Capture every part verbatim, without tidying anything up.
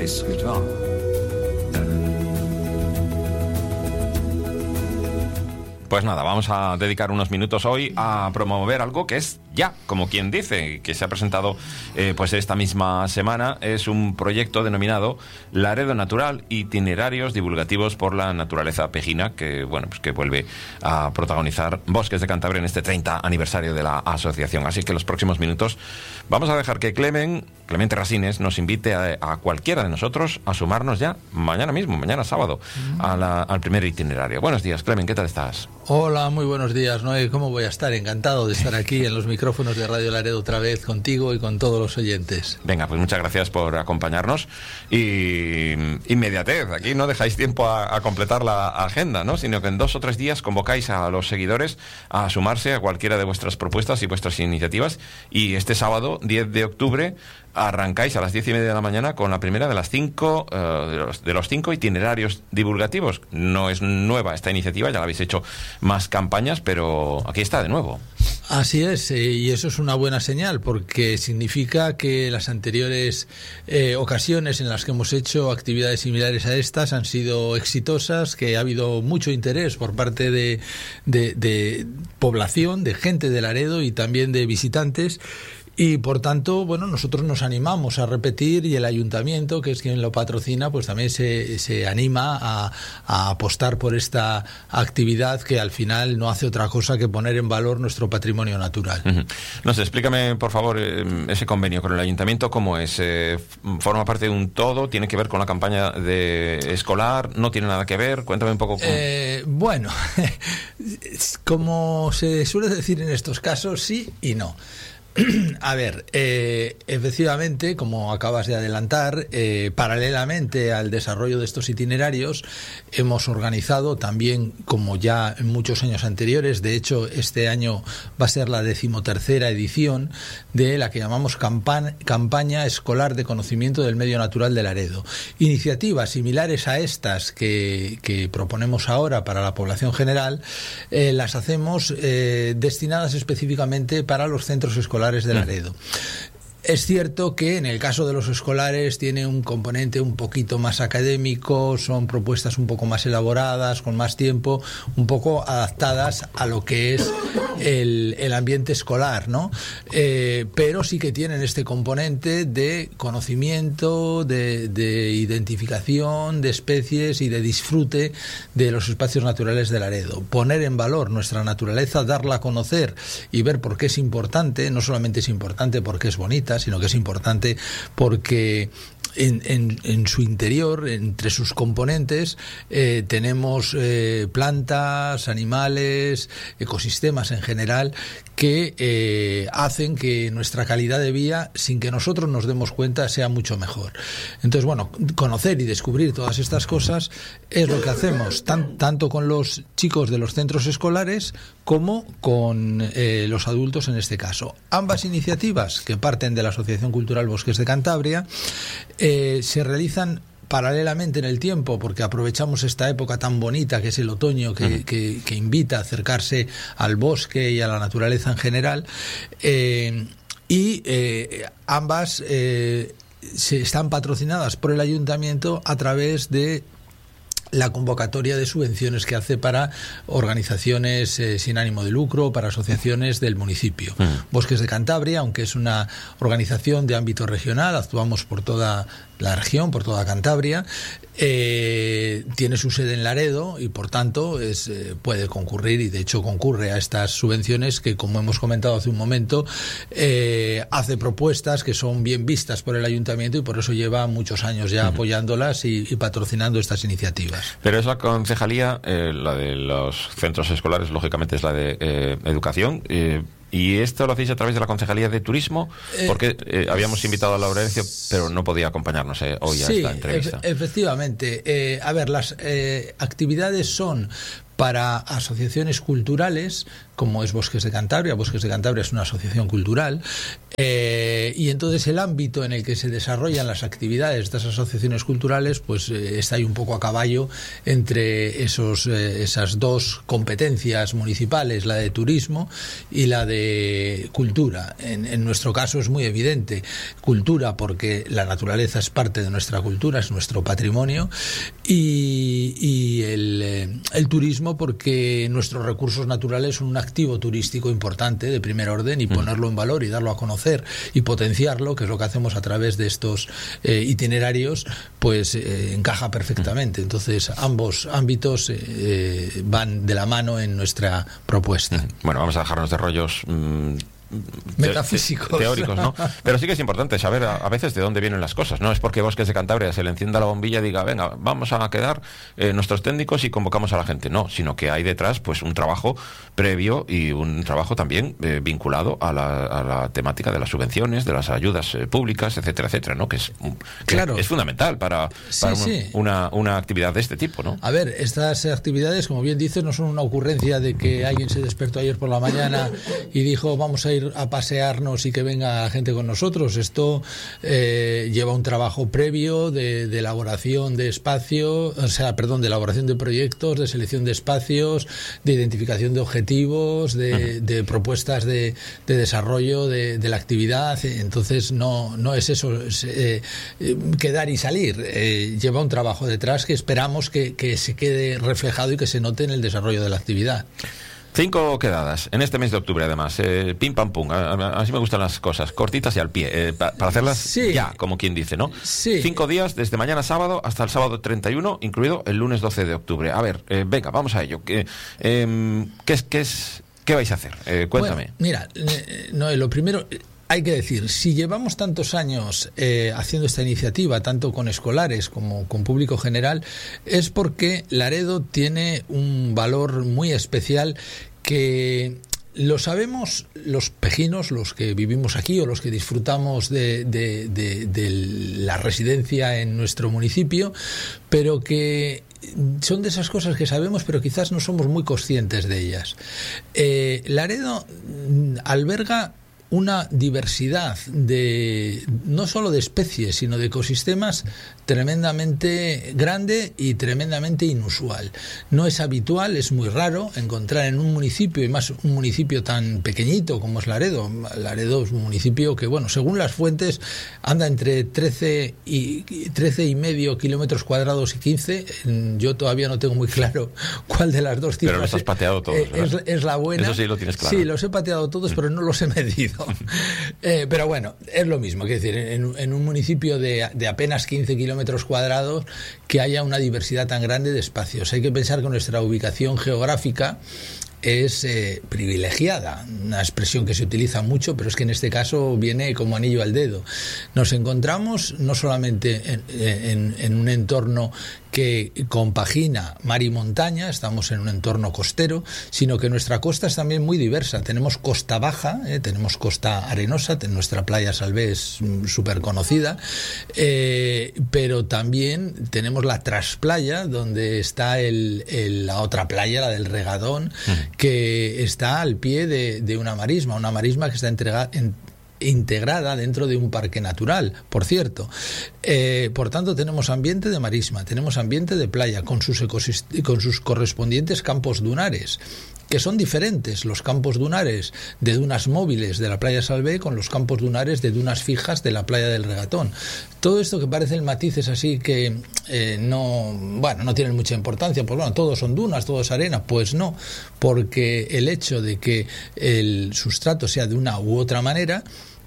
Frisk var. Pues nada, vamos a dedicar unos minutos hoy a promover algo que es ya, como quien dice, que se ha presentado eh, pues esta misma semana. Es un proyecto denominado Laredo Natural, itinerarios divulgativos por la naturaleza pejina, que bueno, pues que vuelve a protagonizar Bosques de Cantabria en este treinta aniversario de la asociación. Así que los próximos minutos vamos a dejar que Clemen, Clemente Rasines nos invite a, a cualquiera de nosotros a sumarnos ya mañana mismo, mañana sábado, a la, al primer itinerario. Buenos días, Clemen, ¿qué tal estás? Hola, muy buenos días, Noé. ¿Cómo voy a estar? Encantado de estar aquí en los micrófonos de Radio Laredo otra vez contigo y con todos los oyentes. Venga, pues muchas gracias por acompañarnos y inmediatez. Aquí no dejáis tiempo a, a completar la agenda, ¿no? Sino que en dos o tres días convocáis a los seguidores a sumarse a cualquiera de vuestras propuestas y vuestras iniciativas. Y este sábado, diez de octubre, arrancáis a las diez y media de la mañana con la primera de las cinco uh, de, los, de los cinco itinerarios divulgativos. No es nueva esta iniciativa, ya la habéis hecho más campañas, pero aquí está de nuevo. Así es, eh, y eso es una buena señal, porque significa que las anteriores eh, ocasiones en las que hemos hecho actividades similares a estas han sido exitosas, que ha habido mucho interés por parte de, de, de población, de gente de Laredo y también de visitantes. Y por tanto, bueno, nosotros nos animamos a repetir y el ayuntamiento, que es quien lo patrocina, pues también se, se anima a, a apostar por esta actividad que al final no hace otra cosa que poner en valor nuestro patrimonio natural. Uh-huh. No sé, explícame por favor ese convenio con el ayuntamiento, ¿cómo es? Eh, ¿Forma parte de un todo? ¿Tiene que ver con la campaña de escolar? ¿No tiene nada que ver? Cuéntame un poco. Cómo... Eh, bueno, como se suele decir en estos casos, sí y no. A ver, eh, efectivamente, como acabas de adelantar, eh, paralelamente al desarrollo de estos itinerarios, hemos organizado también, como ya en muchos años anteriores, de hecho este año va a ser la decimotercera edición de la que llamamos Campa- Campaña Escolar de Conocimiento del Medio Natural de Laredo. Iniciativas similares a estas que, que proponemos ahora para la población general, eh, las hacemos eh, destinadas específicamente para los centros escolares de Laredo. Es cierto que en el caso de los escolares tiene un componente un poquito más académico, son propuestas un poco más elaboradas, con más tiempo, un poco adaptadas a lo que es el, el ambiente escolar, ¿no? Eh, pero sí que tienen este componente de conocimiento, de, de identificación de especies y de disfrute de los espacios naturales de Laredo. Poner en valor nuestra naturaleza, darla a conocer y ver por qué es importante, no solamente es importante porque es bonita, sino que es importante porque en, en, en su interior, entre sus componentes, eh, tenemos eh, plantas, animales, ecosistemas en general que eh, hacen que nuestra calidad de vida, sin que nosotros nos demos cuenta, sea mucho mejor. Entonces, bueno, conocer y descubrir todas estas cosas es lo que hacemos tan, tanto con los chicos de los centros escolares como con eh, los adultos en este caso. Ambas iniciativas, que parten de la Asociación Cultural Bosques de Cantabria, eh, se realizan paralelamente en el tiempo, porque aprovechamos esta época tan bonita que es el otoño, que, uh-huh. que, que invita a acercarse al bosque y a la naturaleza en general, eh, y eh, ambas eh, se están patrocinadas por el ayuntamiento a través de la convocatoria de subvenciones que hace para organizaciones eh, sin ánimo de lucro, para asociaciones del municipio. Uh-huh. Bosques de Cantabria, aunque es una organización de ámbito regional, actuamos por toda la región, por toda Cantabria, eh, tiene su sede en Laredo y por tanto es, eh, puede concurrir, y de hecho concurre a estas subvenciones que, como hemos comentado hace un momento, eh, hace propuestas que son bien vistas por el ayuntamiento y por eso lleva muchos años ya uh-huh. apoyándolas y, y patrocinando estas iniciativas. Pero esa concejalía, eh, la de los centros escolares, lógicamente es la de eh, educación, eh, ¿y esto lo hacéis a través de la Concejalía de Turismo? Porque eh, habíamos invitado a Laurencio, pero no podía acompañarnos eh, hoy a sí, esta entrevista. Efe- efectivamente. Eh, a ver, las eh, actividades son para asociaciones culturales como es Bosques de Cantabria. Bosques de Cantabria es una asociación cultural, eh, y entonces el ámbito en el que se desarrollan las actividades de estas asociaciones culturales pues eh, está ahí un poco a caballo entre esos, eh, esas dos competencias municipales, la de turismo y la de cultura. En, en nuestro caso es muy evidente cultura, porque la naturaleza es parte de nuestra cultura, es nuestro patrimonio, y, y el, eh, el turismo porque nuestros recursos naturales son un activo turístico importante de primer orden, y ponerlo en valor y darlo a conocer y potenciarlo, que es lo que hacemos a través de estos eh, itinerarios, pues eh, encaja perfectamente. Entonces ambos ámbitos eh, van de la mano en nuestra propuesta. Bueno, vamos a dejarnos de rollos mmm... metafísicos, teóricos, ¿no? Pero sí que es importante saber a, a veces de dónde vienen las cosas. No es porque Bosques de Cantabria se le encienda la bombilla y diga, venga, vamos a quedar eh, nuestros técnicos y convocamos a la gente. No, sino que hay detrás pues un trabajo previo y un trabajo también eh, vinculado a la, a la temática de las subvenciones, de las ayudas eh, públicas, etcétera, etcétera, ¿no? Que es, que claro. es fundamental para, sí, para sí. Un, una, una actividad de este tipo, ¿no? A ver, estas actividades, como bien dices, no son una ocurrencia de que alguien se despertó ayer por la mañana y dijo, vamos a ir a pasear y que venga gente con nosotros. Esto eh, lleva un trabajo previo de, de elaboración de espacio, o sea, perdón, de elaboración de proyectos, de selección de espacios, de identificación de objetivos, de, de propuestas de, de desarrollo de, de la actividad. Entonces no, no es eso, es, eh, quedar y salir. Eh, lleva un trabajo detrás que esperamos que, que se quede reflejado y que se note en el desarrollo de la actividad. Cinco quedadas en este mes de octubre, además. Eh, pim, pam, pum. Así me gustan las cosas, cortitas y al pie, eh, pa, para hacerlas sí. ya, como quien dice, ¿no? Sí. Cinco días, desde mañana sábado hasta el sábado treinta y uno, incluido el lunes doce de octubre. A ver, eh, venga, vamos a ello. ¿Qué, eh, ¿qué, es, qué, es, ¿Qué vais a hacer? Eh, cuéntame. Bueno, mira, eh, no, lo primero... Hay que decir, si llevamos tantos años eh, haciendo esta iniciativa, tanto con escolares como con público general, es porque Laredo tiene un valor muy especial que lo sabemos los pejinos, los que vivimos aquí o los que disfrutamos de, de, de, de la residencia en nuestro municipio, pero que son de esas cosas que sabemos pero quizás no somos muy conscientes de ellas. Eh, Laredo alberga una diversidad de no solo de especies, sino de ecosistemas tremendamente grande y tremendamente inusual. No es habitual, es muy raro encontrar en un municipio, y más un municipio tan pequeñito como es Laredo. Laredo es un municipio que, bueno, según las fuentes, anda entre trece y trece y medio kilómetros cuadrados y quince. Yo todavía no tengo muy claro cuál de las dos cifras. Pero los has pateado todos, es, es la buena. Eso sí lo tienes claro. Sí, los he pateado todos, pero no los he medido. Eh, pero bueno, es lo mismo, es decir, en, en un municipio de, de apenas quince kilómetros cuadrados que haya una diversidad tan grande de espacios. Hay que pensar que nuestra ubicación geográfica es eh, privilegiada, una expresión que se utiliza mucho, pero es que en este caso viene como anillo al dedo. Nos encontramos no solamente en, en, en un entorno que compagina mar y montaña, estamos en un entorno costero, sino que nuestra costa es también muy diversa. Tenemos costa baja, eh, tenemos costa arenosa, nuestra playa Salvé es súper conocida, eh, pero también tenemos la trasplaya, donde está el, el, la otra playa, la del Regadón, uh-huh. que está al pie de, de una marisma, una marisma que está entregada en integrada dentro de un parque natural, por cierto. Eh, por tanto, tenemos ambiente de marisma, tenemos ambiente de playa, con sus, ecosist- con sus correspondientes campos dunares, que son diferentes los campos dunares de dunas móviles de la playa Salvé con los campos dunares de dunas fijas de la playa del Regatón. Todo esto que parecen matices así que eh, no, bueno, no tienen mucha importancia, pues bueno, todos son dunas, todo es arena, pues no, porque el hecho de que el sustrato sea de una u otra manera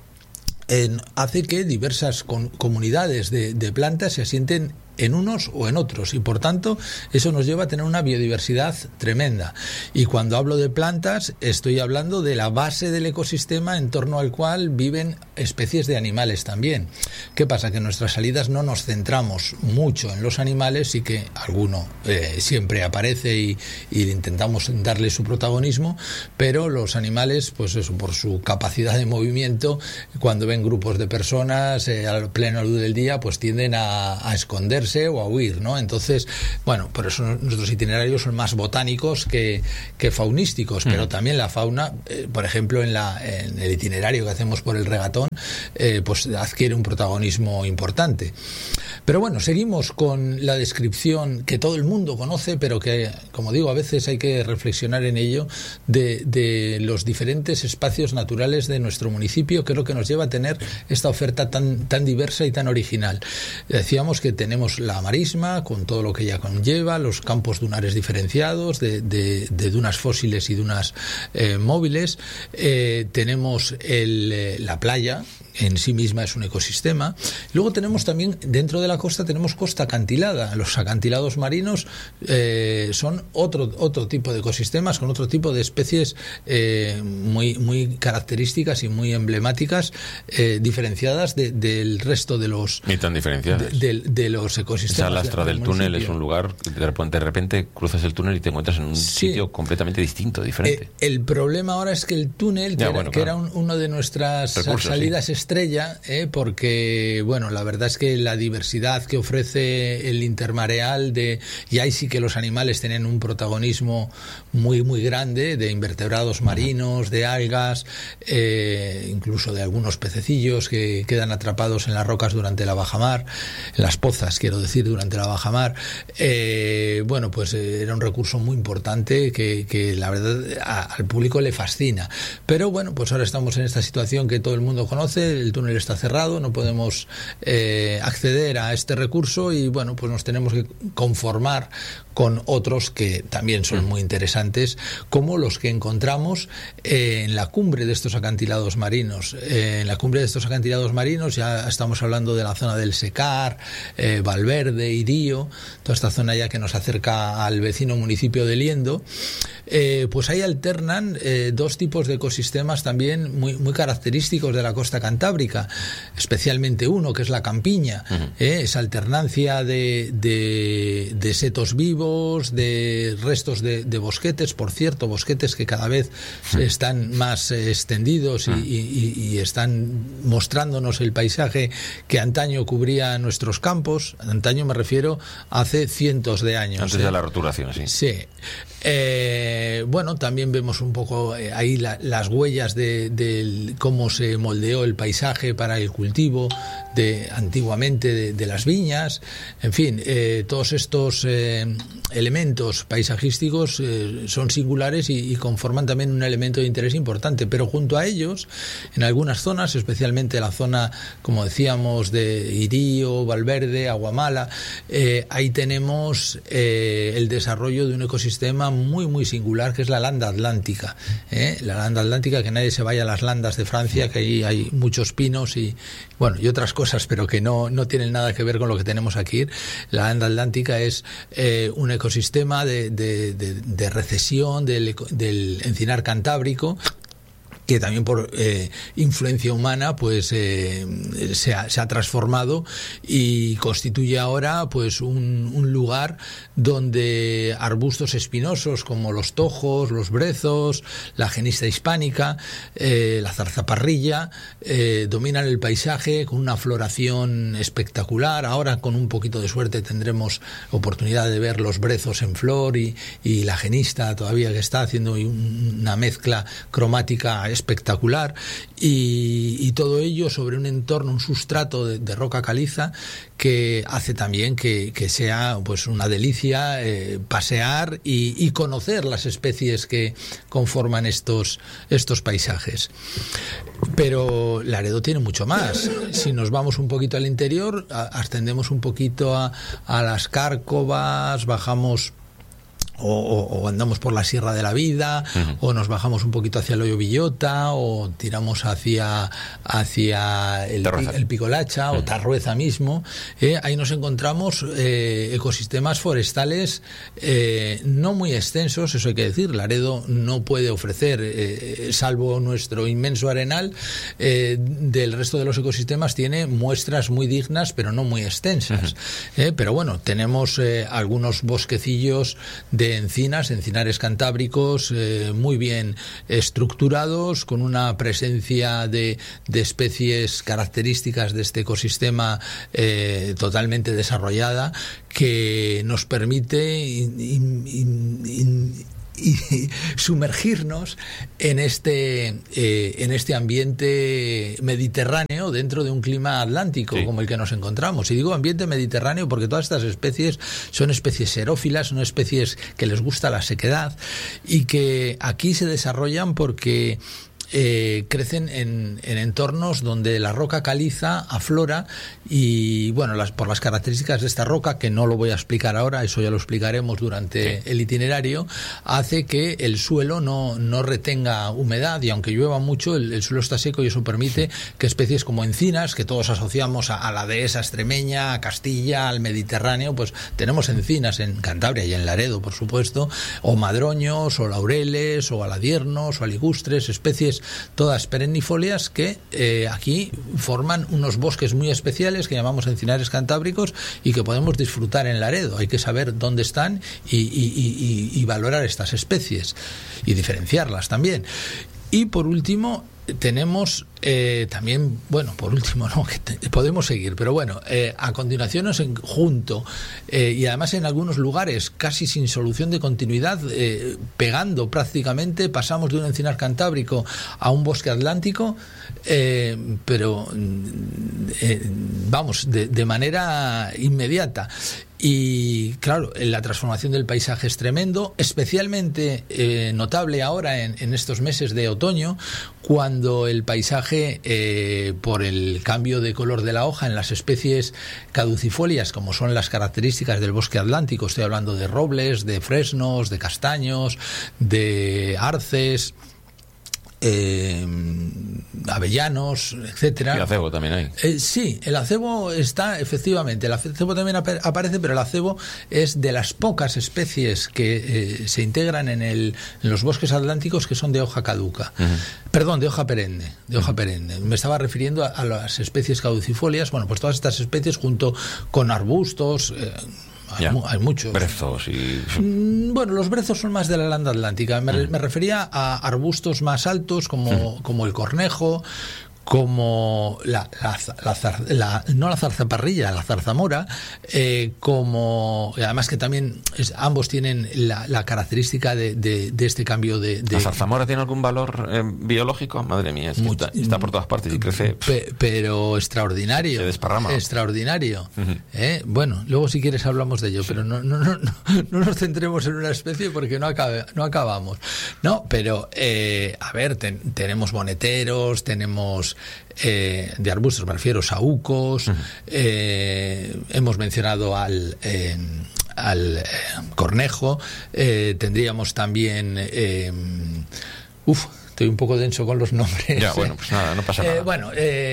Eh, hace que diversas con, comunidades de, de plantas se asienten en unos o en otros, y por tanto eso nos lleva a tener una biodiversidad tremenda. Y cuando hablo de plantas estoy hablando de la base del ecosistema en torno al cual viven especies de animales también. ¿Qué pasa? Que en nuestras salidas no nos centramos mucho en los animales, y que alguno eh, siempre aparece y, y intentamos darle su protagonismo, pero los animales, pues eso, por su capacidad de movimiento, cuando ven grupos de personas eh, a plena luz del día, pues tienden a, a esconderse o a huir, ¿no? Entonces, bueno, por eso nuestros itinerarios son más botánicos que, que faunísticos, mm. pero también la fauna, eh, por ejemplo, en, la, en el itinerario que hacemos por el Regatón, eh, pues adquiere un protagonismo importante. Pero bueno, seguimos con la descripción que todo el mundo conoce, pero que, como digo, a veces hay que reflexionar en ello, de, de los diferentes espacios naturales de nuestro municipio, que es lo que nos lleva a tener esta oferta tan, tan diversa y tan original. Decíamos que tenemos la marisma, con todo lo que ella conlleva, los campos dunares diferenciados, de, de, de dunas fósiles y dunas eh, móviles. Eh, tenemos el, eh, la playa, en sí misma es un ecosistema. Luego tenemos también, dentro de la costa, tenemos costa acantilada. Los acantilados marinos eh, son otro, otro tipo de ecosistemas, con otro tipo de especies eh, muy, muy características y muy emblemáticas, eh, diferenciadas de, del resto de los... Ni tan diferenciadas. De, de, de los ecosistemas. Esa lastra del, del túnel es un lugar, de repente, de repente cruzas el túnel y te encuentras en un sí. sitio completamente distinto, diferente. Eh, el problema ahora es que el túnel, que ya, era, bueno, que claro. era un, uno de nuestras Recursos, salidas sí. estrella, eh, porque, bueno, la verdad es que la diversidad que ofrece el intermareal, de, y ahí sí que los animales tienen un protagonismo muy, muy grande, de invertebrados marinos, de algas, eh, incluso de algunos pececillos que quedan atrapados en las rocas durante la bajamar, en las pozas, quiero decir, durante la bajamar. Eh, bueno, pues eh, era un recurso muy importante que, que la verdad a, al público le fascina. Pero bueno, pues ahora estamos en esta situación que todo el mundo conoce, el túnel está cerrado, no podemos eh, acceder a este recurso, y bueno, pues nos tenemos que conformar con otros que también son muy interesantes, como los que encontramos eh, en la cumbre de estos acantilados marinos. Eh, en la cumbre de estos acantilados marinos ya estamos hablando de la zona del Secar, eh, Valverde, Irío, toda esta zona ya que nos acerca al vecino municipio de Liendo. Eh, pues ahí alternan eh, dos tipos de ecosistemas también muy, muy característicos de la costa cantábrica, especialmente uno que es la campiña, uh-huh. eh, esa alternancia de, de, de setos vivos, de restos de, de bosquetes, por cierto, bosquetes que cada vez uh-huh. están más eh, extendidos y, uh-huh. y, y están mostrándonos el paisaje que antaño cubría nuestros campos. Antaño me refiero a hace cientos de años. Antes eh. de la roturación, sí. Sí. Eh, bueno, también vemos un poco eh, ahí la, las huellas de, de cómo se moldeó el paisaje para el cultivo de antiguamente de, de las viñas. En fin, eh, todos estos eh, elementos paisajísticos eh, son singulares y, y conforman también un elemento de interés importante, pero junto a ellos, en algunas zonas, especialmente la zona, como decíamos, de Irío, Valverde, Aguamala, eh, ahí tenemos eh, el desarrollo de un ecosistema muy muy singular, que es la landa atlántica, ¿eh? La landa atlántica, que nadie se vaya a las landas de Francia, que ahí hay muchos pinos y bueno y otras cosas, pero que no, no tienen nada que ver con lo que tenemos aquí. La landa atlántica es eh, un ecosistema de, de, de, de recesión del, del encinar cantábrico, que también por eh, influencia humana pues eh, se, ha, se ha transformado y constituye ahora pues un, un lugar donde arbustos espinosos como los tojos, los brezos, la genista hispánica, eh, la zarzaparrilla eh, dominan el paisaje con una floración espectacular. Ahora, con un poquito de suerte, tendremos oportunidad de ver los brezos en flor y, y la genista todavía, que está haciendo una mezcla cromática espectacular, y, y todo ello sobre un entorno, un sustrato de, de roca caliza, que hace también que, que sea pues una delicia eh, pasear y, y conocer las especies que conforman estos, estos paisajes. Pero Laredo tiene mucho más. Si nos vamos un poquito al interior, a, ascendemos un poquito a, a las Cárcovas, bajamos O, o, o andamos por la Sierra de la Vida, uh-huh. o nos bajamos un poquito hacia el Hoyo Villota, o tiramos hacia hacia el, el Picolacha, uh-huh. o Tarrueza mismo. Eh, ahí nos encontramos eh, ecosistemas forestales eh, no muy extensos, eso hay que decir. Laredo no puede ofrecer, eh, salvo nuestro inmenso arenal, eh, del resto de los ecosistemas tiene muestras muy dignas, pero no muy extensas. Uh-huh. Eh, pero bueno, tenemos eh, algunos bosquecillos de de encinas, encinares cantábricos eh, muy bien estructurados, con una presencia de, de especies características de este ecosistema eh, totalmente desarrollada, que nos permite in, in, in, in, y sumergirnos en este eh, en este ambiente mediterráneo dentro de un clima atlántico, sí. como el que nos encontramos. Y digo ambiente mediterráneo porque todas estas especies son especies xerófilas, son especies que les gusta la sequedad y que aquí se desarrollan porque Eh, crecen en, en entornos donde la roca caliza aflora y bueno, las, por las características de esta roca, que no lo voy a explicar ahora, eso ya lo explicaremos durante sí. el itinerario, hace que el suelo no, no retenga humedad y aunque llueva mucho el, el suelo está seco y eso permite sí. que especies como encinas, que todos asociamos a, a la dehesa extremeña, a Castilla, al Mediterráneo, pues tenemos encinas en Cantabria y en Laredo, por supuesto, o madroños, o laureles, o aladiernos, o aligustres, especies todas perennifolias que eh, aquí forman unos bosques muy especiales que llamamos encinares cantábricos y que podemos disfrutar en Laredo. Hay que saber dónde están y, y, y, y valorar estas especies y diferenciarlas también. Y por último tenemos eh, también, bueno, por último no, que te, podemos seguir, pero bueno, eh, a continuación nos en, junto eh, y además en algunos lugares casi sin solución de continuidad, eh, pegando prácticamente, pasamos de un encinar cantábrico a un bosque atlántico, eh, pero eh, vamos, de, de manera inmediata. Y claro, la transformación del paisaje es tremendo, especialmente eh, notable ahora en, en estos meses de otoño, cuando el paisaje, eh, por el cambio de color de la hoja en las especies caducifolias, como son las características del bosque atlántico, estoy hablando de robles, de fresnos, de castaños, de arces, Eh, avellanos, etcétera. Y acebo también hay. Eh, sí, el acebo está, efectivamente, el acebo también ap- aparece, pero el acebo es de las pocas especies que eh, se integran en, el, en los bosques atlánticos que son de hoja caduca. Uh-huh. Perdón, de hoja perenne, de hoja uh-huh. perenne. Me estaba refiriendo a, a las especies caducifolias. Bueno, pues todas estas especies junto con arbustos. Eh, Hay, mu- hay muchos. Brezos y... Bueno, los brezos son más de la landa atlántica. Me, mm. me refería a arbustos más altos como, mm. como el cornejo, como la, la, la, la no la zarzaparrilla, la zarzamora, eh, como además que también es, ambos tienen la, la característica de, de, de este cambio de, de... ¿La zarzamora tiene algún valor eh, biológico? Madre mía, es que está, está por todas partes y crece... Pe, pero extraordinario. Se desparrama. Extraordinario. Uh-huh. ¿Eh? Bueno, luego si quieres hablamos de ello, sí. pero no, no, no, no, no nos centremos en una especie porque no, acabe, no acabamos. No, pero eh, a ver, ten, tenemos boneteros, tenemos... Eh, de arbustos, me refiero saúcos, uh-huh. eh, hemos mencionado al eh, al eh, cornejo, eh, tendríamos también eh, uff, estoy un poco denso con los nombres. Ya, bueno, pues nada, no pasa nada. Eh, bueno,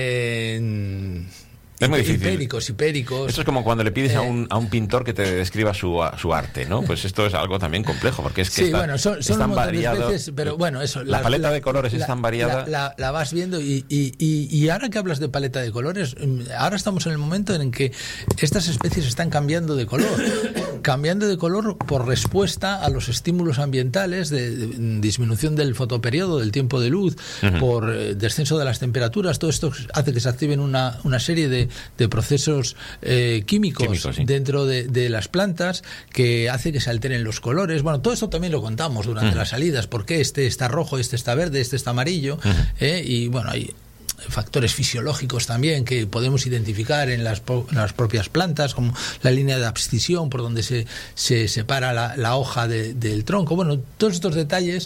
eh, es muy difícil. Hipéricos, hipéricos. Esto es como cuando le pides eh, a, un, a un pintor que te describa su, su arte, ¿no? Pues esto es algo también complejo, porque es que sí, está, bueno, son, son es tan un variado. De especies, pero bueno, eso, la, la paleta la, de colores la, es tan variada. La, la, la vas viendo y, y, y, y ahora que hablas de paleta de colores, ahora estamos en el momento en que estas especies están cambiando de color. Cambiando de color por respuesta a los estímulos ambientales de, de disminución del fotoperiodo, del tiempo de luz, uh-huh. por eh, descenso de las temperaturas. Todo esto hace que se activen una, una serie de, de procesos Eh, químicos, químicos sí. dentro de, de las plantas que hace que se alteren los colores. Bueno, todo esto también lo contamos durante uh-huh. las salidas, por qué este está rojo, este está verde, este está amarillo, uh-huh. eh, y bueno, hay factores fisiológicos también que podemos identificar en las, en las propias plantas, como la línea de abscisión por donde se, se separa la, la hoja de, del tronco. Bueno, todos estos detalles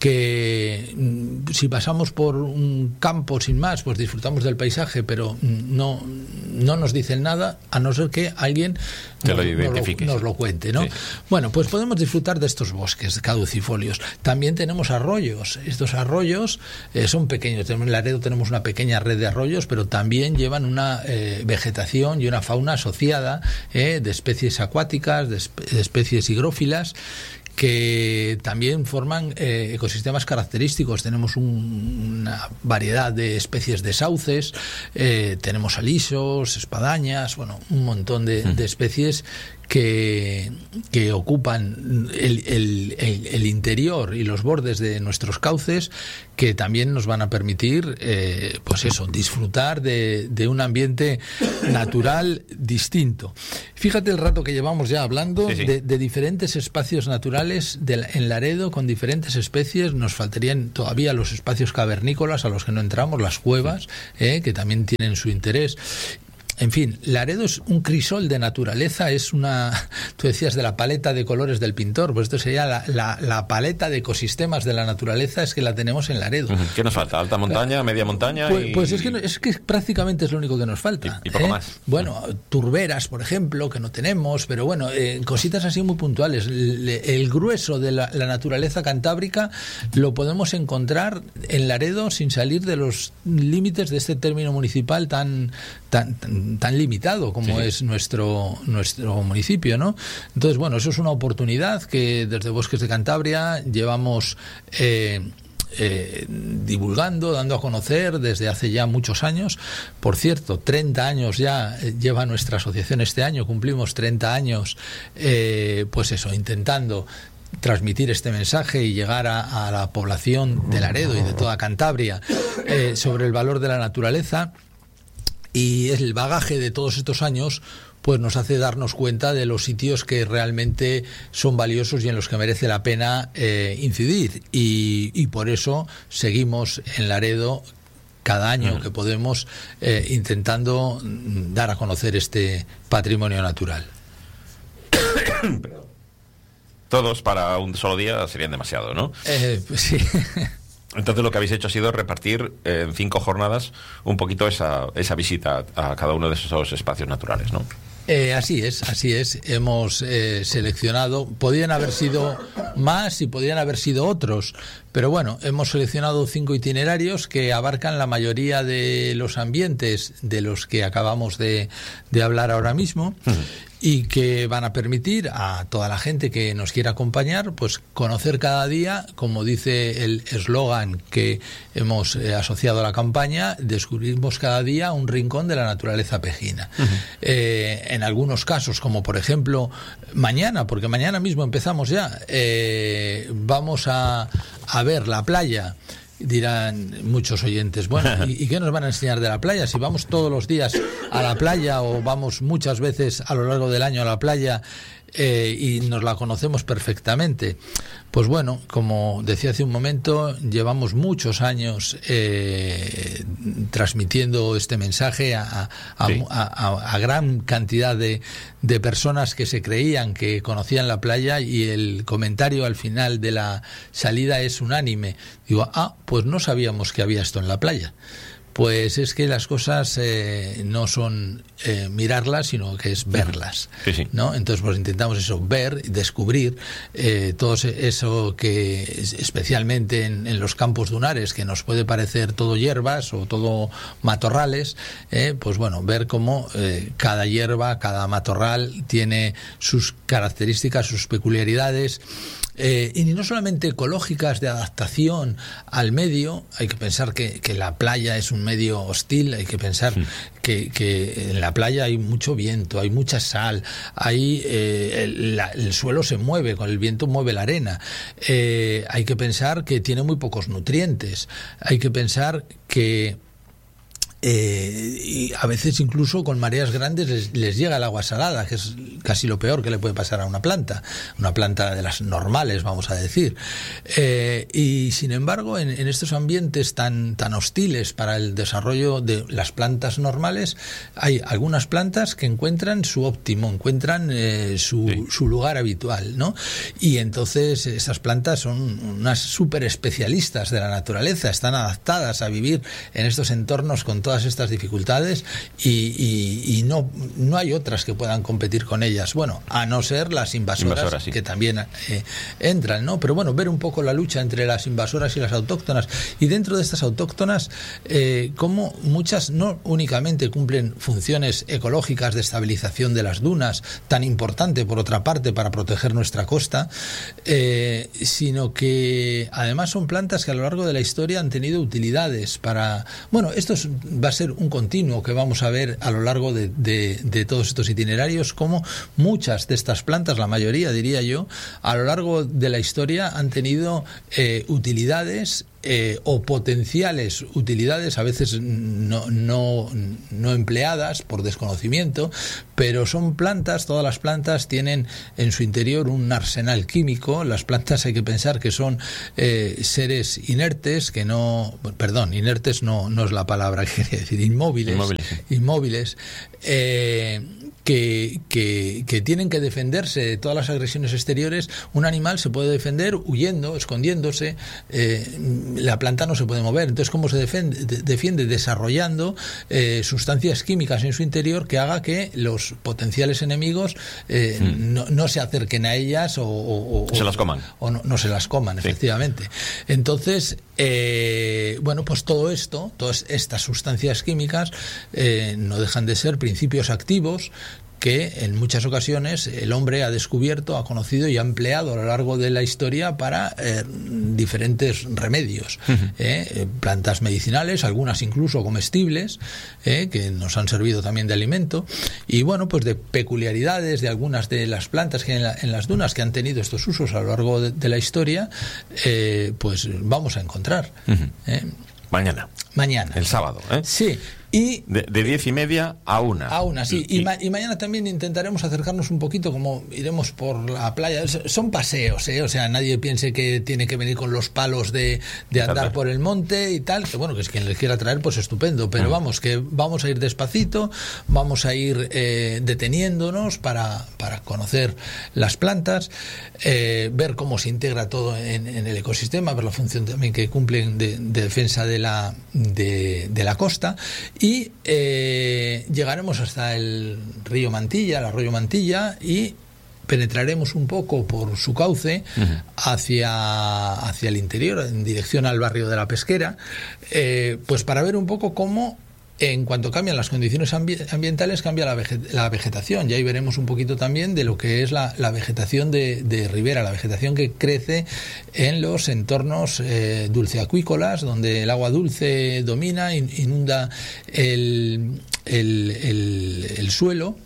que si pasamos por un campo sin más, pues disfrutamos del paisaje, pero no, no nos dicen nada, a no ser que alguien nos lo, lo, nos, lo, nos lo cuente, ¿no? Sí. Bueno, pues podemos disfrutar de estos bosques caducifolios. También tenemos arroyos. Estos arroyos eh, son pequeños. En Laredo tenemos una pequeña red de arroyos, pero también llevan una eh, vegetación y una fauna asociada eh, de especies acuáticas, de, espe de especies higrófilas, que también forman eh, ecosistemas característicos. Tenemos un, una variedad de especies de sauces, eh, tenemos alisos, espadañas, bueno, un montón de, de especies que, que ocupan el, el, el, el interior y los bordes de nuestros cauces, que también nos van a permitir, eh, pues eso, disfrutar de, de un ambiente natural distinto. Fíjate el rato que llevamos ya hablando sí, sí. De, de diferentes espacios naturales de, en Laredo, con diferentes especies. Nos faltarían todavía los espacios cavernícolas a los que no entramos, las cuevas, eh, que también tienen su interés. En fin, Laredo es un crisol de naturaleza, es una... Tú decías de la paleta de colores del pintor, pues esto sería la, la, la paleta de ecosistemas de la naturaleza, es que la tenemos en Laredo. ¿Qué nos falta? ¿Alta montaña, media montaña? Pues, y... pues es, que, es que prácticamente es lo único que nos falta. ¿Y, y poco ¿eh? más? Bueno, turberas, por ejemplo, que no tenemos, pero bueno, eh, cositas así muy puntuales. El, el grueso de la, la naturaleza cantábrica lo podemos encontrar en Laredo sin salir de los límites de este término municipal tan... tan, tan tan limitado como sí. es nuestro nuestro municipio, ¿no? Entonces, bueno, eso es una oportunidad que desde Bosques de Cantabria llevamos eh, eh, divulgando, dando a conocer desde hace ya muchos años. Por cierto, treinta años ya lleva nuestra asociación este año, cumplimos treinta años, eh, pues eso, intentando transmitir este mensaje y llegar a, a la población de Laredo y de toda Cantabria eh, sobre el valor de la naturaleza. Y el bagaje de todos estos años pues nos hace darnos cuenta de los sitios que realmente son valiosos y en los que merece la pena eh, incidir. Y, y por eso seguimos en Laredo cada año que podemos eh, intentando dar a conocer este patrimonio natural. Todos para un solo día serían demasiado, ¿no? Eh, pues sí. Entonces lo que habéis hecho ha sido repartir eh, en cinco jornadas un poquito esa, esa visita a cada uno de esos espacios naturales, ¿no? Eh, así es, así es. Hemos eh, seleccionado, podían haber sido más y podían haber sido otros, pero bueno, hemos seleccionado cinco itinerarios que abarcan la mayoría de los ambientes de los que acabamos de, de hablar ahora mismo. Uh-huh. Y que van a permitir a toda la gente que nos quiera acompañar, pues conocer cada día, como dice el eslogan que hemos eh, asociado a la campaña, descubrimos cada día un rincón de la naturaleza pejina. Uh-huh. Eh, en algunos casos, como por ejemplo mañana, porque mañana mismo empezamos ya, eh, vamos a, a ver la playa. Dirán muchos oyentes, bueno, ¿y, ¿y qué nos van a enseñar de la playa? Si vamos todos los días a la playa o vamos muchas veces a lo largo del año a la playa eh, y nos la conocemos perfectamente. Pues bueno, como decía hace un momento, llevamos muchos años eh, transmitiendo este mensaje a, a, sí. a, a, a gran cantidad de, de personas que se creían que conocían la playa, y el comentario al final de la salida es unánime. Digo, ah, pues no sabíamos que había esto en la playa. Pues es que las cosas eh, no son eh, mirarlas, sino que es verlas, sí, sí. ¿no? Entonces, pues intentamos eso, ver, descubrir eh, todo eso que, especialmente en, en los campos dunares, que nos puede parecer todo hierbas o todo matorrales, eh, pues bueno, ver cómo eh, cada hierba, cada matorral tiene sus características, sus peculiaridades. Eh, y no solamente ecológicas de adaptación al medio. Hay que pensar que, que la playa es un medio hostil, hay que pensar sí. que, que en la playa hay mucho viento, hay mucha sal, hay eh, el, la, el suelo se mueve, con el viento mueve la arena, eh, hay que pensar que tiene muy pocos nutrientes, hay que pensar que Eh, y a veces incluso con mareas grandes les, les llega el agua salada, que es casi lo peor que le puede pasar a una planta, una planta de las normales, vamos a decir. Eh, y sin embargo, en, en estos ambientes tan, tan hostiles para el desarrollo de las plantas normales, hay algunas plantas que encuentran su óptimo, encuentran eh, su, sí. su lugar habitual, ¿no? Y entonces esas plantas son unas súper especialistas de la naturaleza, están adaptadas a vivir en estos entornos con todas estas dificultades y, y, y no, no hay otras que puedan competir con ellas. Bueno, a no ser las invasoras, invasoras sí. que también eh, entran, ¿no? Pero bueno, ver un poco la lucha entre las invasoras y las autóctonas. Y dentro de estas autóctonas, eh, como muchas no únicamente cumplen funciones ecológicas de estabilización de las dunas, tan importante por otra parte para proteger nuestra costa, eh, sino que además son plantas que a lo largo de la historia han tenido utilidades para... Bueno, esto es, va a ser un continuo que vamos a ver a lo largo de, de, de todos estos itinerarios, como muchas de estas plantas, la mayoría diría yo, a lo largo de la historia han tenido eh, utilidades Eh, o potenciales utilidades, a veces no, no, no empleadas por desconocimiento, pero son plantas, todas las plantas tienen en su interior un arsenal químico. Las plantas hay que pensar que son eh, seres inertes, que no, perdón, inertes no, no es la palabra que quería decir, inmóviles, inmóviles, inmóviles eh, Que, que, que tienen que defenderse de todas las agresiones exteriores. Un animal se puede defender huyendo, escondiéndose, eh, la planta no se puede mover. Entonces, ¿cómo se defiende? De, defiende desarrollando eh, sustancias químicas en su interior que haga que los potenciales enemigos eh, mm. no, no se acerquen a ellas o, o, o se las coman. O no, no se las coman, sí. efectivamente. Entonces, eh, bueno, pues todo esto, todas estas sustancias químicas eh, no dejan de ser principios activos que en muchas ocasiones el hombre ha descubierto, ha conocido y ha empleado a lo largo de la historia para eh, diferentes remedios, uh-huh. eh, plantas medicinales, algunas incluso comestibles, eh, que nos han servido también de alimento, y bueno, pues de peculiaridades de algunas de las plantas que en, la, en las dunas que han tenido estos usos a lo largo de, de la historia, eh, pues vamos a encontrar. Uh-huh. eh. Mañana. Mañana. El sábado, ¿eh? Sí. Y de, de diez y media a una. A una, sí. Y, y, ma y mañana también intentaremos acercarnos un poquito, como iremos por la playa. Son paseos, ¿eh? O sea, nadie piense que tiene que venir con los palos de, de andar por el monte y tal. Que bueno, que es quien les quiera traer, pues estupendo. Pero mm. vamos, que vamos a ir despacito, vamos a ir eh, deteniéndonos para, para conocer las plantas, eh, ver cómo se integra todo en, en el ecosistema, ver la función también que cumplen de, de defensa de la, de, de la costa. Y eh, llegaremos hasta el río Mantilla, el arroyo Mantilla, y penetraremos un poco por su cauce uh-huh. hacia, hacia el interior, en dirección al barrio de la Pesquera, eh, pues para ver un poco cómo, en cuanto cambian las condiciones ambi ambientales, cambia la, veget la vegetación. Y ahí veremos un poquito también de lo que es la, la vegetación de, de ribera, la vegetación que crece en los entornos eh, dulceacuícolas, donde el agua dulce domina, in inunda el, el, el, el suelo.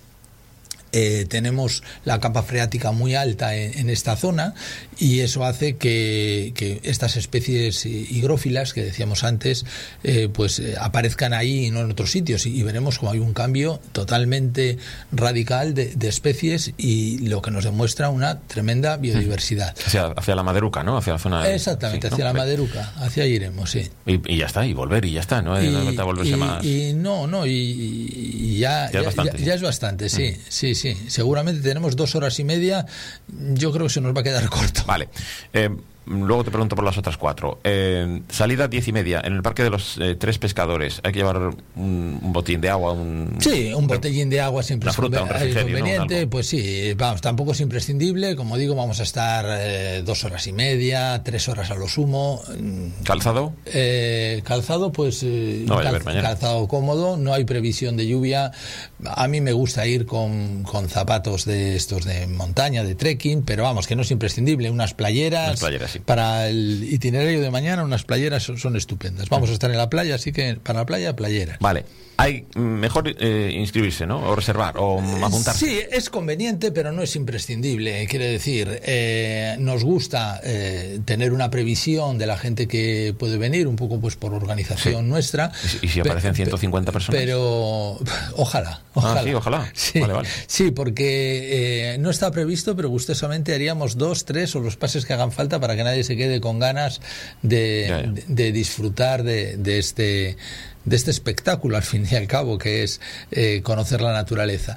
Eh, tenemos la capa freática muy alta en, en esta zona, y eso hace que, que estas especies higrófilas que decíamos antes eh, pues eh, aparezcan ahí y no en otros sitios, y, y veremos como hay un cambio totalmente radical de, de especies, y lo que nos demuestra una tremenda biodiversidad. Hacia, hacia la Maderuca, ¿no? Hacia la zona de... Exactamente, sí, hacia ¿no? la Maderuca, hacia ahí iremos, sí. Y, y ya está, y volver, y ya está, ¿no? Y, no falta volverse y, más... y no, no, y, y ya, ya, es bastante, ya, sí. ya es bastante, sí, mm. sí, sí. Sí, seguramente tenemos dos horas y media. Yo creo que se nos va a quedar corto. Vale. Eh, luego te pregunto por las otras cuatro. Eh, salida diez y media. En el Parque de los eh, Tres Pescadores. Hay que llevar un, un botín de agua. Un, sí, un botellín de agua siempre una fruta, es conveniente. ¿No? Pues sí, vamos, tampoco es imprescindible. Como digo, vamos a estar eh, dos horas y media, tres horas a lo sumo. ¿Calzado? Eh, calzado, pues eh, no cal calzado cómodo. No hay previsión de lluvia. A mí me gusta ir con, con zapatos de estos de montaña, de trekking, pero vamos, que no es imprescindible. Unas playeras. Unas playeras. sí. Para el itinerario de mañana, unas playeras son, son estupendas. Vamos a estar en la playa, así que para la playa, playeras. Vale. Hay mejor eh, inscribirse, ¿no? O reservar, o apuntarse. Sí, es conveniente, pero no es imprescindible. Quiere decir, eh, nos gusta eh, tener una previsión de la gente que puede venir, un poco pues por organización sí. nuestra. ¿Y si aparecen ciento cincuenta personas? Pero ojalá, ojalá. Ah, sí, ojalá. Sí, vale, vale. sí, porque eh, no está previsto, pero gustosamente haríamos dos, tres o los pases que hagan falta para que nadie se quede con ganas de, ya, ya. de, de disfrutar de, de este... de este espectáculo, al fin y al cabo, que es eh, conocer la naturaleza.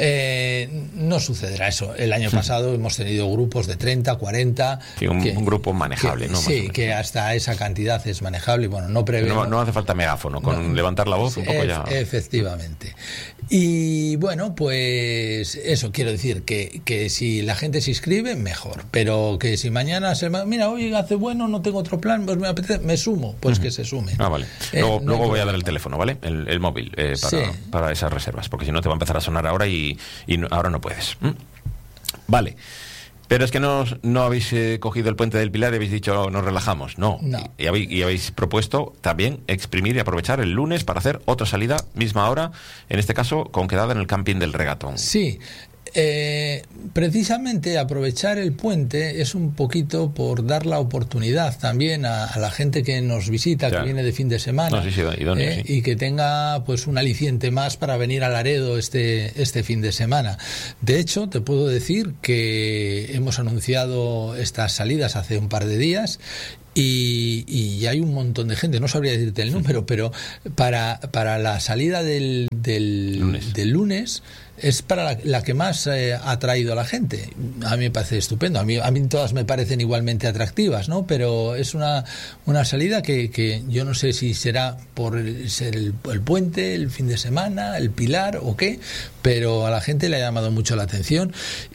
Eh, no sucederá eso. El año pasado hemos tenido grupos de treinta, cuarenta... Sí, un, que, un grupo manejable, que, ¿no? Sí, que hasta esa cantidad es manejable. Bueno, no prevé... No, no hace falta megáfono, con no, levantar la voz un poco ef, ya... Efectivamente. Y bueno, pues eso, quiero decir, que, que si la gente se inscribe, mejor. Pero que si mañana se... Mira, hoy hace bueno, no tengo otro plan, pues me apetece, me sumo, pues uh-huh. que se sume. Ah, vale. Eh, luego no luego voy a dar el teléfono, ¿vale? El, el móvil eh, para, sí. para esas reservas, porque si no te va a empezar a sonar ahora y, y no, ahora no puedes. ¿Mm? Vale. Pero es que no, no habéis eh, cogido el Puente del Pilar y habéis dicho nos relajamos. No. no. Y, y, habéis, y habéis propuesto también exprimir y aprovechar el lunes para hacer otra salida, misma hora, en este caso con quedada en el camping del Regatón. Sí. Eh, precisamente aprovechar el puente es un poquito por dar la oportunidad también a, a la gente que nos visita, ya. que viene de fin de semana, no, sí, sí, idóneo, eh, sí. y que tenga pues un aliciente más para venir a Laredo este, este fin de semana. De hecho, te puedo decir que hemos anunciado estas salidas hace un par de días. Y, y hay un montón de gente, no sabría decirte el número, pero para, para la salida del, del, lunes. del lunes es para la, la que más eh, ha atraído a la gente. A mí me parece estupendo, a mí, a mí todas me parecen igualmente atractivas, ¿no? Pero es una, una salida que, que yo no sé si será por el, ser el, el puente, el fin de semana, el Pilar o qué, pero a la gente le ha llamado mucho la atención.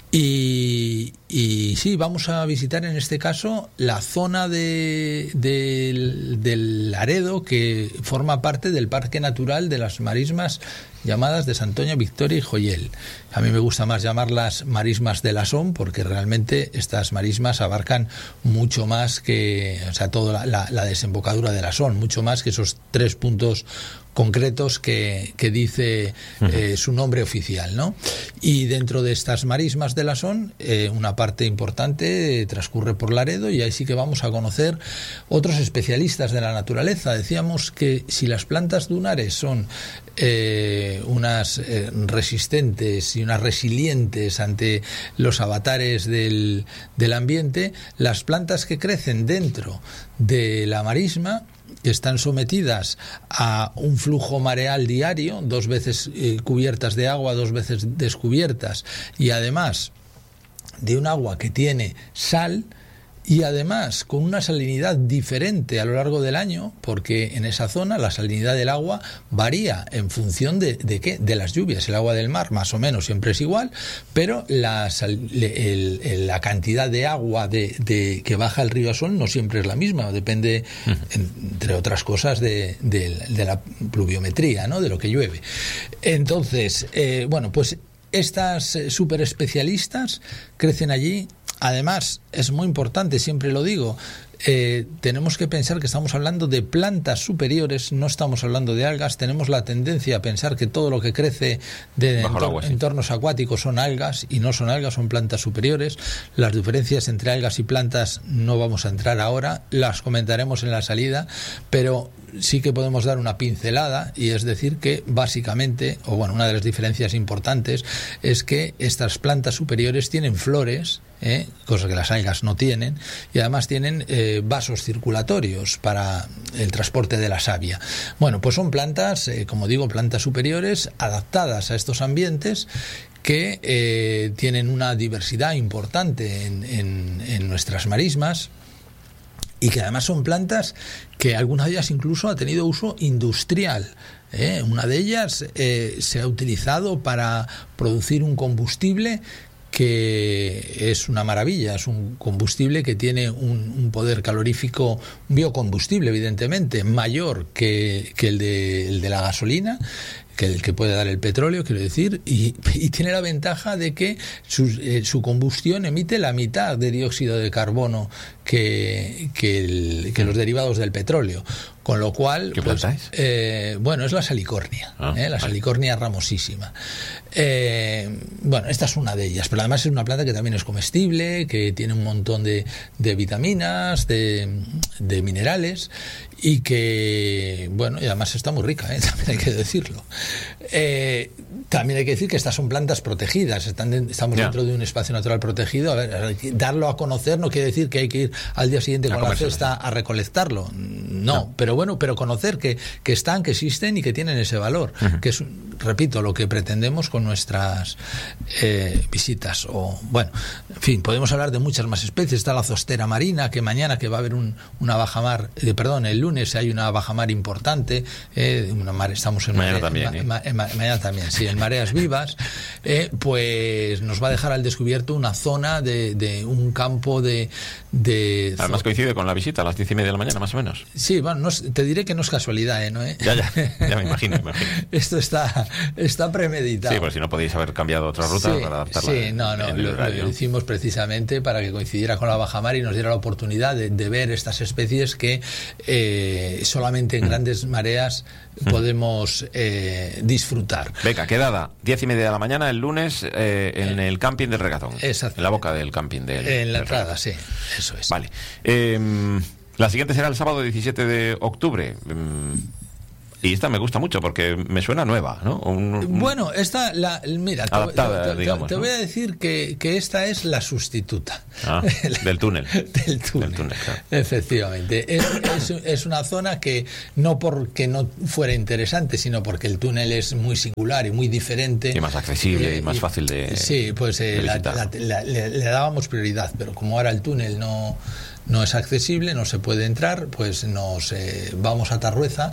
Y, y sí, vamos a visitar en este caso la zona de, de, del Laredo, que forma parte del Parque Natural de las Marismas llamadas de Santoña, Victoria y Joyel. A mí me gusta más llamarlas marismas de la Son, porque realmente estas marismas abarcan mucho más que, o sea, toda la, la, la desembocadura de la Son, mucho más que esos tres puntos concretos que, que dice eh, su nombre oficial, ¿no? Y dentro de estas marismas de la Son, eh, una parte importante eh, transcurre por Laredo, y ahí sí que vamos a conocer otros especialistas de la naturaleza. Decíamos que si las plantas dunares son eh, unas eh, resistentes y unas resilientes ante los avatares del, del ambiente, las plantas que crecen dentro de la marisma, que están sometidas a un flujo mareal diario, dos veces eh, cubiertas de agua, dos veces descubiertas, y además de un agua que tiene sal, y además con una salinidad diferente a lo largo del año, porque en esa zona la salinidad del agua varía en función de, de qué, de las lluvias. El agua del mar más o menos siempre es igual, pero la, sal, el, el, la cantidad de agua de, de que baja el río Son no siempre es la misma, depende, entre otras cosas, de, de, de la pluviometría, ¿no? De lo que llueve. Entonces, eh, bueno, pues estas eh, super especialistas crecen allí. Además, es muy importante, siempre lo digo, eh, tenemos que pensar que estamos hablando de plantas superiores, no estamos hablando de algas. Tenemos la tendencia a pensar que todo lo que crece de entor- agua, sí. entornos acuáticos son algas, y no son algas, son plantas superiores. Las diferencias entre algas y plantas no vamos a entrar ahora, las comentaremos en la salida, pero sí que podemos dar una pincelada, y es decir que básicamente, o bueno, una de las diferencias importantes es que estas plantas superiores tienen flores, ¿eh? cosa que las algas no tienen, y además tienen eh, vasos circulatorios para el transporte de la savia. Bueno, pues son plantas, eh, como digo, plantas superiores adaptadas a estos ambientes, que eh, tienen una diversidad importante en, en, en nuestras marismas, y que además son plantas que alguna de ellas incluso ha tenido uso industrial. ¿eh? Una de ellas eh, se ha utilizado para producir un combustible que es una maravilla, es un combustible que tiene un, un poder calorífico, un biocombustible evidentemente, mayor que, que el, de, el de la gasolina, que el que puede dar el petróleo, quiero decir, y, y tiene la ventaja de que su, eh, su combustión emite la mitad de dióxido de carbono que, que, el, que los derivados del petróleo. Con lo cual, ¿qué pues, planta es? Eh, bueno, es la salicornia, ah, ¿eh? la salicornia ramosísima. Eh, bueno, esta es una de ellas, pero además es una planta que también es comestible, que tiene un montón de, de vitaminas, de, de minerales, y que, bueno, y además está muy rica, ¿eh? También hay que decirlo. Eh, también hay que decir que estas son plantas protegidas, están de, estamos yeah. dentro de un espacio natural protegido. A ver, darlo a conocer no quiere decir que hay que ir al día siguiente con la cesta a recolectarlo, no, no, pero bueno, pero conocer que, que están, que existen y que tienen ese valor, uh-huh. que es, repito, lo que pretendemos con nuestras eh, visitas. O bueno, en fin, podemos hablar de muchas más especies. Está la zostera marina, que mañana que va a haber un, una bajamar, eh, perdón, el lunes hay una bajamar importante, eh, una mar, estamos en mañana mare, también, ma, ¿eh? ma, ma, mañana también, sí, en mareas vivas, eh, pues nos va a dejar al descubierto una zona de, de un campo de, de además coincide con la visita a las diez y media de la mañana, más o menos. Sí, bueno, no, te diré que no es casualidad, ¿eh? ¿No, eh? Ya, ya, ya me imagino, me imagino. Esto está, está premeditado. Sí, pues si no podéis haber cambiado otra ruta sí, para adaptarla. Sí, no, no, lo, lo hicimos precisamente para que coincidiera con la bajamar y nos diera la oportunidad de, de ver estas especies que eh, solamente en mm. grandes mareas mm. podemos eh, disfrutar. Venga, quedada, diez y media de la mañana el lunes eh, en el camping del Regatón. Exacto. En la boca del camping del En la del entrada, Regatón. Sí, eso es. Vale. Eh, la siguiente será el sábado diecisiete de octubre. Eh, Y esta me gusta mucho porque me suena nueva, ¿no? Un, un... Bueno, esta, la, mira, adaptada, te, te, digamos, te ¿no? voy a decir que, que esta es la sustituta. Ah, del túnel. del túnel, del túnel claro. Efectivamente. Es, es, es una zona que no porque no fuera interesante, sino porque el túnel es muy singular y muy diferente. Y más accesible eh, y más y, fácil de Sí, pues eh, de la, la, la, le, le dábamos prioridad, pero como ahora el túnel no... no es accesible, no se puede entrar, pues nos eh, vamos a Tarrueza,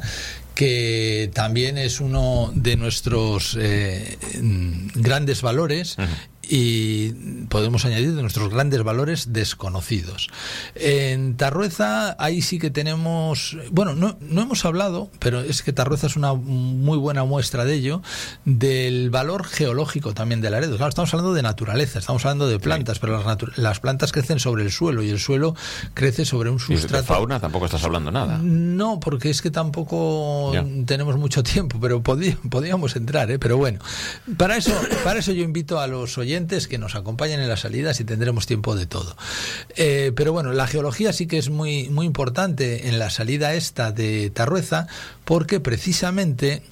que también es uno de nuestros eh, grandes valores. Uh-huh. Y podemos añadir de nuestros grandes valores desconocidos. En Tarrueza ahí sí que tenemos, bueno, no, no hemos hablado, pero es que Tarrueza es una muy buena muestra de ello, del valor geológico también del Laredo. Claro, estamos hablando de naturaleza, estamos hablando de plantas, sí. pero las, natu- las plantas crecen sobre el suelo y el suelo crece sobre un sustrato. ¿Y de fauna tampoco estás hablando nada? No, porque es que tampoco ya. tenemos mucho tiempo, pero podí- podíamos entrar, ¿eh? Pero bueno, para eso, para eso yo invito a los oyentes que nos acompañen en las salidas y tendremos tiempo de todo. Eh, pero bueno, la geología sí que es muy, muy importante en la salida esta de Tarrueza, porque precisamente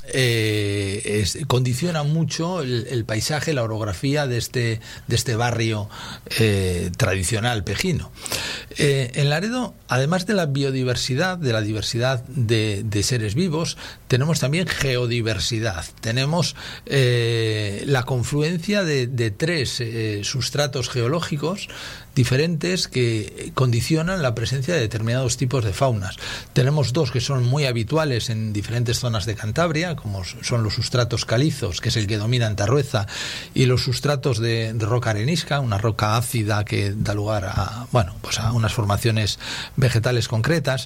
Eh, es, condiciona mucho el, el paisaje, la orografía de este, de este barrio eh, tradicional pejino. Eh, en Laredo, además de la biodiversidad, de la diversidad de, de seres vivos, tenemos también geodiversidad. Tenemos eh, la confluencia de, de tres eh, sustratos geológicos diferentes que condicionan la presencia de determinados tipos de faunas. Tenemos dos que son muy habituales en diferentes zonas de Cantabria, como son los sustratos calizos, que es el que domina en Tarrueza, y los sustratos de, de roca arenisca, una roca ácida que da lugar a, bueno, pues a unas formaciones vegetales concretas.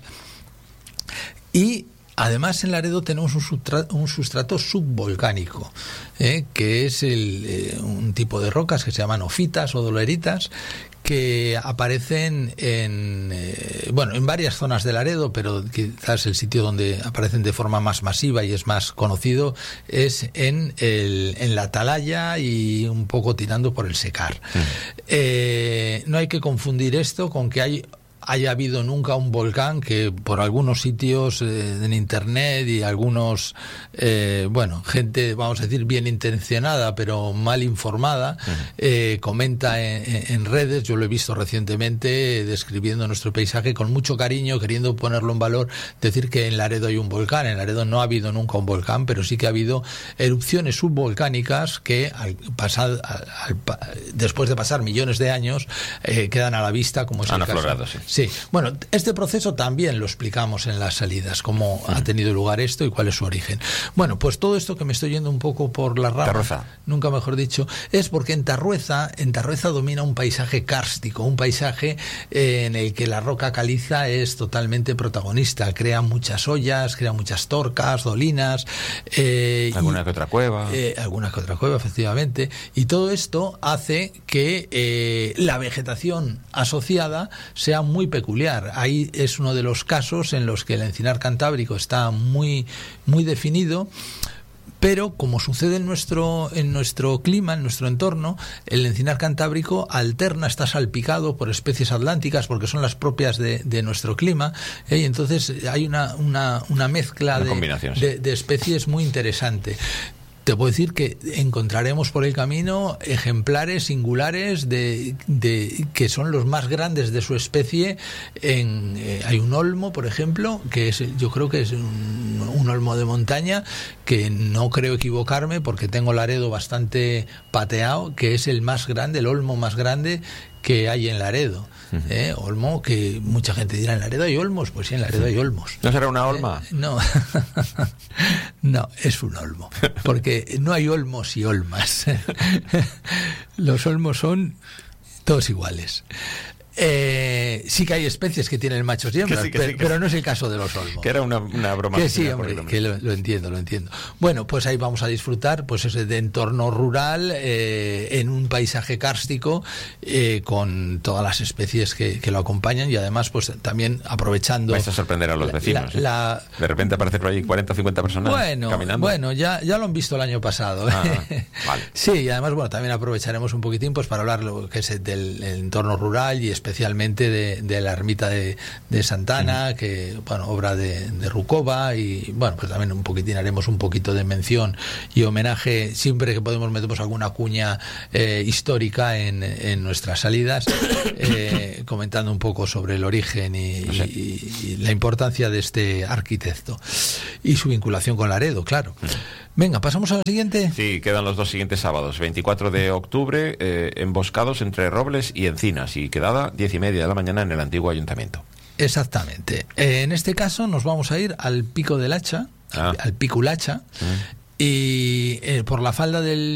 Y además, en Laredo tenemos un sustrato, un sustrato subvolcánico, ¿eh? que es el, eh, un tipo de rocas que se llaman ofitas o doleritas, que aparecen en eh, bueno en varias zonas de Laredo, pero quizás el sitio donde aparecen de forma más masiva y es más conocido es en el, en la Atalaya y un poco tirando por el Secar. Mm. Eh, no hay que confundir esto con que hay haya habido nunca un volcán, que por algunos sitios eh, en internet y algunos, eh, bueno, gente, vamos a decir, bien intencionada, pero mal informada, uh-huh. eh, comenta en, en redes, yo lo he visto recientemente, describiendo nuestro paisaje con mucho cariño, queriendo ponerlo en valor, decir que en Laredo hay un volcán. En Laredo no ha habido nunca un volcán, pero sí que ha habido erupciones subvolcánicas que al pasar, al, al, después de pasar millones de años, eh, quedan a la vista, como es Han el aflorado, caso. sí. Sí, bueno, este proceso también lo explicamos en las salidas, cómo uh-huh. ha tenido lugar esto y cuál es su origen. Bueno, pues todo esto que me estoy yendo un poco por la rama, Tarrueza. nunca mejor dicho, es porque en Tarrueza, en Tarrueza domina un paisaje kárstico, un paisaje eh, en el que la roca caliza es totalmente protagonista, crea muchas ollas, crea muchas torcas, dolinas. Eh, alguna y, que otra cueva. Eh, alguna que otra cueva, efectivamente. Y todo esto hace que eh, la vegetación asociada sea muy peculiar. Ahí es uno de los casos en los que el encinar cantábrico está muy, muy definido. Pero, como sucede en nuestro, en nuestro clima, en nuestro entorno, el encinar cantábrico alterna, está salpicado por especies atlánticas, porque son las propias de, de nuestro clima, ¿eh? Y entonces hay una, una, una mezcla una de, de, de especies muy interesante. Te puedo decir que encontraremos por el camino ejemplares singulares de, de que son los más grandes de su especie. En, eh, hay un olmo, por ejemplo, que es, yo creo que es un, un olmo de montaña, que no creo equivocarme porque tengo Laredo bastante pateado, que es el más grande, el olmo más grande que hay en Laredo. ¿Eh? Olmo, que mucha gente dirá, ¿en Laredo hay olmos? Pues sí, en Laredo hay olmos. ¿No será una olma? Eh, no, no, es un olmo, porque no hay olmos y olmas. Los olmos son todos iguales. Eh, sí que hay especies que tienen machos y hembras, sí, pero, sí, pero no es el caso de los olmos. Que era una, una broma. Que sí, hombre, que lo, lo entiendo, lo entiendo. Bueno, pues ahí vamos a disfrutar pues ese de entorno rural, eh, en un paisaje kárstico, eh, con todas las especies que, que lo acompañan, y además pues también aprovechando... Vais a sorprender a los vecinos. La, la, ¿eh? De repente aparece por allí cuarenta o cincuenta personas bueno, caminando. Bueno, ya, ya lo han visto el año pasado. Ah, vale. Sí, y además, bueno, también aprovecharemos un poquitín pues para hablar lo que es del entorno rural y especialmente de, de la ermita de, de Santana, uh-huh. que, bueno, obra de, de Rukova, y bueno, pues también un poquitín haremos un poquito de mención y homenaje, siempre que podemos metemos alguna cuña eh, histórica en, en nuestras salidas, eh, comentando un poco sobre el origen y, no sé. y, y la importancia de este arquitecto y su vinculación con Laredo, claro. Uh-huh. Venga, ¿pasamos a la siguiente? Sí, quedan los dos siguientes sábados. veinticuatro de octubre, eh, emboscados entre robles y encinas, y quedada diez y media de la mañana en el antiguo ayuntamiento. Exactamente. Eh, en este caso nos vamos a ir al Pico del Hacha, ah. al, al Piculacha, mm. y eh, por la falda del